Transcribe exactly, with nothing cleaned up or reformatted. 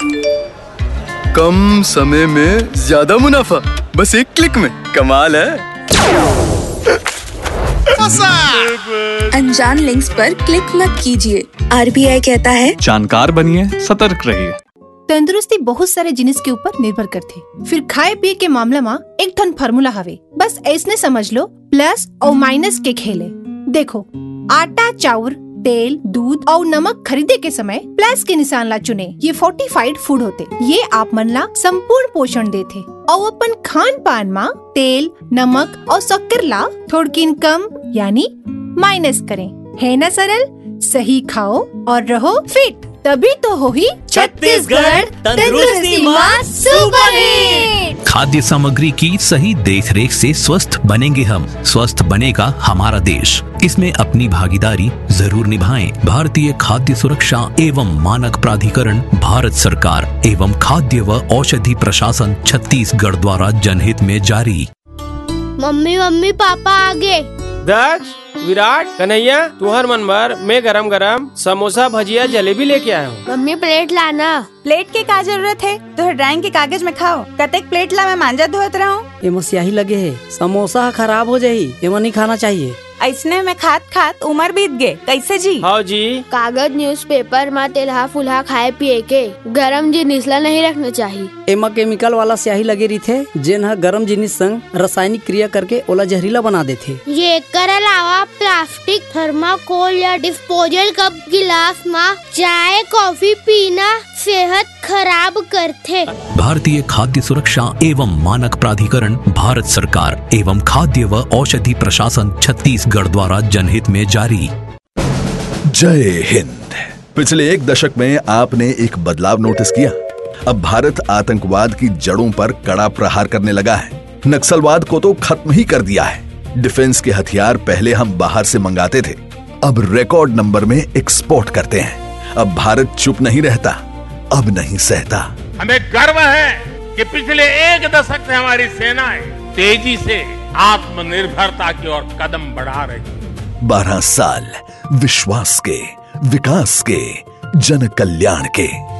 कम समय में ज्यादा मुनाफा, बस एक क्लिक में। कमाल है। अनजान लिंक्स पर क्लिक मत कीजिए। आरबीआई कहता है जानकार बनिए, सतर्क रहिए। तंदुरुस्ती बहुत सारे जिनिस के ऊपर निर्भर करथे। फिर खाए पिए के मामला में एक ठन फार्मूला हवे, बस ऐसने समझ लो, प्लस और माइनस के खेले। देखो, आटा, चाउर, तेल, दूध और नमक खरीदे के समय प्लस के निशान ला चुने। ये फोर्टिफाइड फूड होते, ये आप मन ला संपूर्ण पोषण देथे। और अपन खान पान में तेल, नमक और शक्कर ला थोड़किन कम यानी माइनस करें। है ना सरल? सही खाओ और रहो फिट, तभी तो हो ही छत्तीसगढ़ तंदुरुस्ती मां सुपर हिट। खाद्य सामग्री की सही देखरेख से स्वस्थ बनेंगे हम, स्वस्थ बनेगा हमारा देश। इसमें अपनी भागीदारी जरूर निभाएं। भारतीय खाद्य सुरक्षा एवं मानक प्राधिकरण, भारत सरकार एवं खाद्य व औषधि प्रशासन छत्तीसगढ़ द्वारा जनहित में जारी। मम्मी मम्मी पापा आगे। दक्ष, विराट, कन्हैया, तुहर मन भर मैं गरम गरम समोसा, भजिया, जलेबी लेके आया हूँ। मम्मी प्लेट लाना। प्लेट के का जरूरत है? तो ड्राइंग के कागज में खाओ। कतेक प्लेट ला मैं मांजा धोत रहा हूँ। एमा स्याही लगे है, समोसा खराब हो जाही, एमा नहीं खाना चाहिए। ऐसने में खात खात उम्र बीत गए, कैसे जी? हाँ जी। कागज न्यूज़पेपर में तेलहा फुलहा खाए पिए के गरम जिनिस ला नहीं रखना चाहिए। एमा केमिकल वाला स्याही लगे रही, जेन ह गरम जिनिस संग रासायनिक क्रिया करके ओला जहरीला बना देथे। ये कर अलावा प्लास्टिक, थर्माकोल या डिस्पोजल कप गिलास में चाय कॉफी पीना सेहत खराब करथे। भारतीय खाद्य सुरक्षा एवं मानक प्राधिकरण, भारत सरकार एवं खाद्य व औषधि प्रशासन छत्तीसगढ़ द्वारा जनहित में जारी। जय हिंद। पिछले एक दशक में आपने एक बदलाव नोटिस किया। अब भारत आतंकवाद की जड़ों पर कड़ा प्रहार करने लगा है। नक्सलवाद को तो खत्म ही कर दिया है। डिफेंस के हथियार पहले हम बाहर से मंगाते थे, अब रिकॉर्ड नंबर में एक्सपोर्ट करते हैं। अब भारत चुप नहीं रहता, अब नहीं सहता। हमें गर्व है कि पिछले एक दशक से हमारी सेनाएं तेजी से आत्मनिर्भरता की ओर कदम बढ़ा रही। बारह साल विश्वास के, विकास के, जन कल्याण के।